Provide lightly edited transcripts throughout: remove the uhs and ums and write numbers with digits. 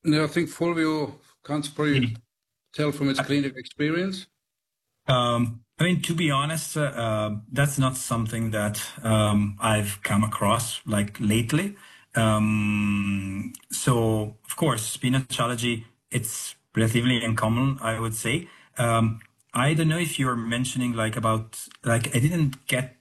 No, I think Fulvio can probably tell from its clinical experience. I mean, to be honest, that's not something that I've come across like lately. So, of course, spinach allergy, it's relatively uncommon, I would say. I don't know if you're mentioning like about like I didn't get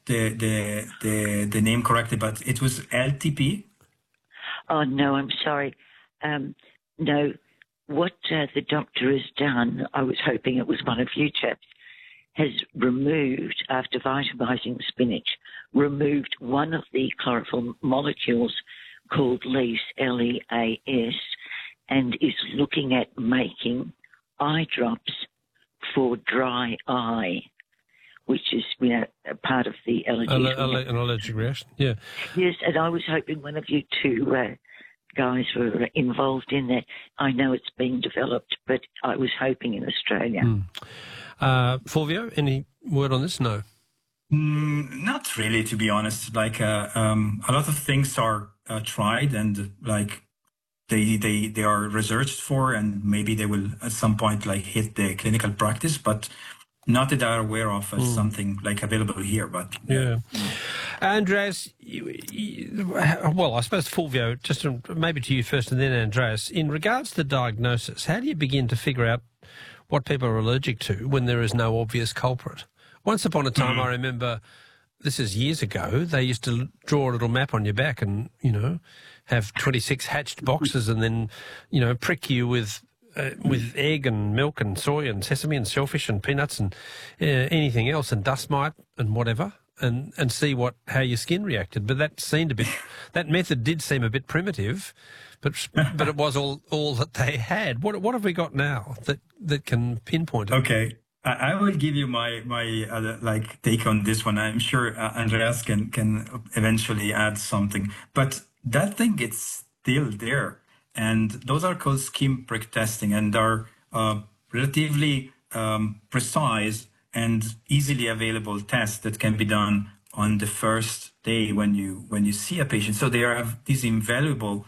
the name correctly, but it was LTP. Oh, no, I'm sorry. No, what the doctor has done, I was hoping it was one of you chaps, has removed, after vitamizing spinach, removed one of the chlorophyll molecules called LEAS, L-E-A-S, and is looking at making eye drops for dry eye, which is, a part of the allergy. An allergic reaction, yeah. Yes, and I was hoping one of you two guys were involved in that. I know it's being developed, but I was hoping in Australia. Fulvio, any word on this? No. Not really, to be honest. Like a lot of things are tried and like they are researched for, and maybe they will at some point like hit the clinical practice, but not that I'm aware of as something like available here. But yeah. Andreas, well, I suppose Fulvio, just maybe to you first and then Andreas, in regards to diagnosis, how do you begin to figure out what people are allergic to when there is no obvious culprit? Once upon a time, I remember, this is years ago, they used to draw a little map on your back and, have 26 hatched boxes and then, prick you with egg and milk and soy and sesame and shellfish and peanuts and anything else and dust mite and whatever and see how your skin reacted. But that method did seem a bit primitive, but it was all that they had. What have we got now that can pinpoint it? Okay. I will give you my take on this one. I'm sure Andreas can eventually add something, but that thing it's still there, and those are called skin prick testing and are relatively precise and easily available tests that can be done on the first day when you see a patient. So they have this invaluable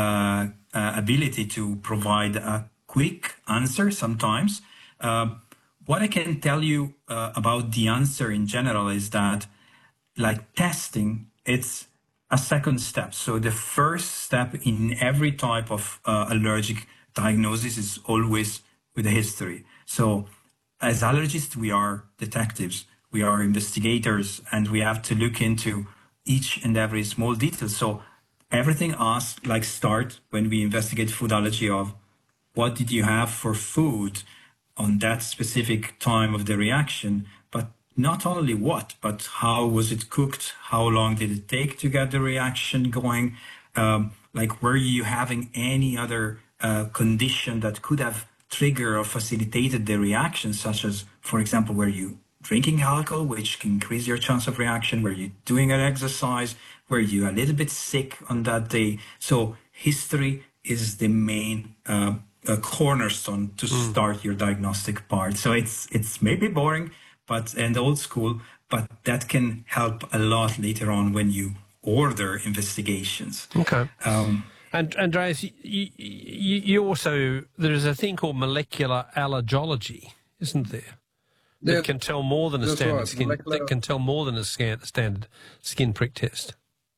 ability to provide a quick answer sometimes. What I can tell you about the answer in general is that, like testing, it's a second step. So the first step in every type of allergic diagnosis is always with a history. So as allergists, we are detectives, we are investigators, and we have to look into each and every small detail. So everything start when we investigate food allergy of what did you have for food on that specific time of the reaction, but not only what, but how was it cooked? How long did it take to get the reaction going? Were you having any other condition that could have triggered or facilitated the reaction, such as, for example, were you drinking alcohol, which can increase your chance of reaction? Were you doing an exercise? Were you a little bit sick on that day? So history is the main a cornerstone to start your diagnostic part. So it's maybe boring, and old school, but that can help a lot later on when you order investigations. Okay. And Andreas, you also, there is a thing called molecular allergology, isn't there? That can tell more than a standard skin. That can tell more than a standard skin prick test.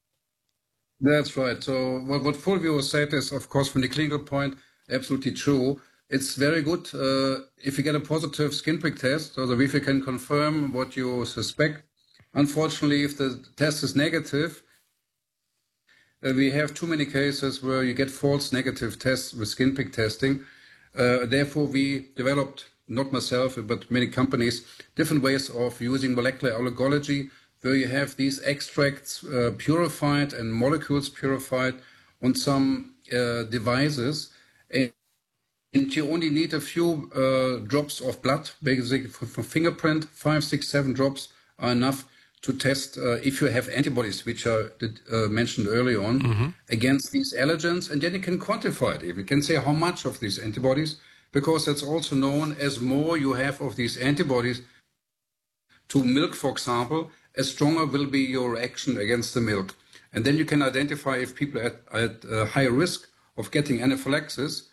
That's right. So what Fulvio said is, of course, from the clinical point, absolutely true. It's very good if you get a positive skin prick test, so that if you can confirm what you suspect. Unfortunately, if the test is negative, we have too many cases where you get false negative tests with skin prick testing. Therefore, we developed, not myself, but many companies, different ways of using molecular allergology, where you have these extracts purified and molecules purified on some devices. And you only need a few drops of blood, basically for fingerprint. 5, 6, 7 drops are enough to test if you have antibodies, which are mentioned earlier on, against these allergens. And then you can quantify it. You can say how much of these antibodies, because that's also known as more you have of these antibodies to milk, for example, as stronger will be your reaction against the milk. And then you can identify if people are at higher risk of getting anaphylaxis,